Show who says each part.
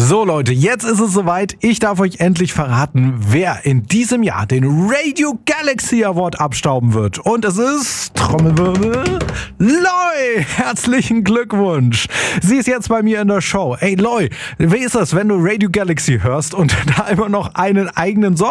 Speaker 1: So Leute, jetzt ist es soweit. Ich darf euch endlich verraten, wer in diesem Jahr den Radio Galaxy Award abstauben wird. Und es ist, Trommelwirbel, Loi. Herzlichen Glückwunsch. Sie ist jetzt bei mir in der Show. Ey Loi, wie ist das, wenn du Radio Galaxy hörst und da immer noch einen eigenen Song